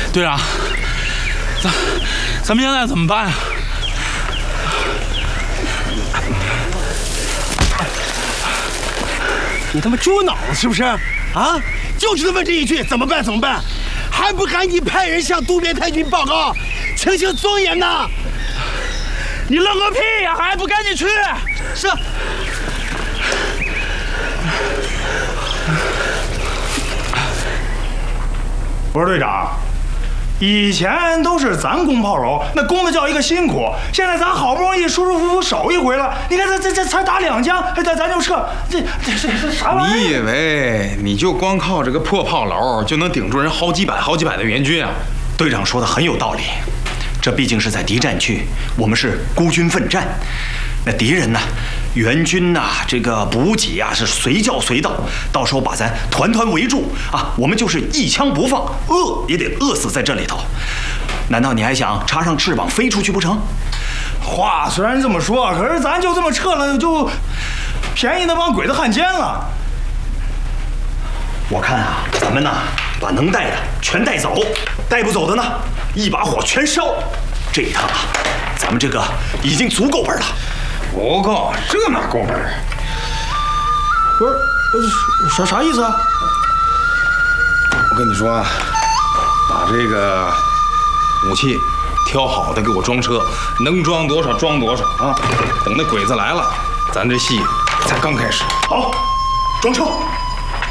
队长，咱们现在怎么办啊？ 你他妈猪脑子是不是？啊，就知道问这一句，怎么办？怎么办？还不赶紧派人向渡边太君报告，情形庄严呐！ 你愣个屁呀！还不赶紧去？ 是。 不是队长，以前都是咱攻炮楼，那攻的叫一个辛苦。现在咱好不容易舒舒服服守一回了，你看这才打2将，咱就撤，这啥玩意儿？ 你以为你就光靠这个破炮楼就能顶住人好几百的援军啊？ 队长说的很有道理，这毕竟是在敌占区，我们是孤军奋战。那敌人呢，援军呐，这个补给啊是随叫随到，到时候把咱团团围住啊，我们就是一枪不放，饿也得饿死在这里头。难道你还想插上翅膀飞出去不成？ 话虽然这么说，可是咱就这么撤了，就便宜那帮鬼子汉奸了。 我看啊，咱们呐把能带的全带走，带不走的呢，一把火全烧。这一趟啊，咱们这个已经足够本了。 不够，这哪够本？ 不是，啥意思啊？ 我跟你说啊，把这个武器挑好的给我装车，能装多少装多少啊！等那鬼子来了，咱这戏才刚开始。 好，装车。